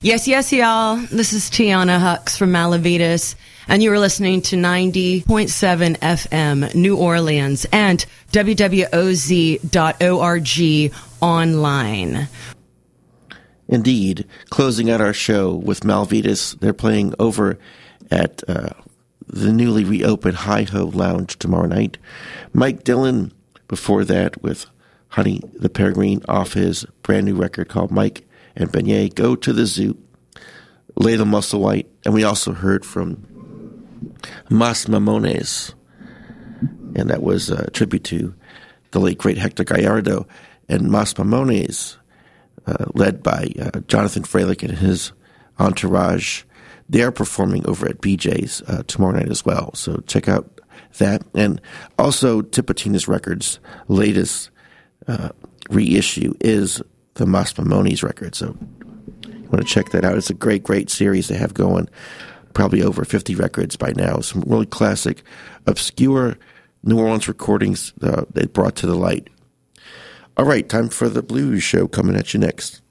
Yes, yes, y'all. This is Tiana Hux from Malavitas, and you are listening to 90.7 FM, New Orleans, and wwoz.org online. Indeed. Closing out our show with Malvitas. They're playing over at the newly reopened Hi-Ho Lounge tomorrow night. Mike Dillon, before that, with Honey the Peregrine off his brand new record called Mike and Beignet, Go to the Zoo, Layla Musselwhite, and we also heard from Mas Mamones, and that was a tribute to the late great Hector Gallardo. And Mas Mamones, led by Jonathan Freilich and his entourage, they are performing over at BJ's tomorrow night as well, so check out that. And also Tipitina's Records' latest reissue is the Mas Mamones record, so you want to check that out. It's a great, great series they have going. Probably over 50 records by now. Some really classic, obscure New Orleans recordings they brought to the light. All right, time for the Blues Show coming at you next.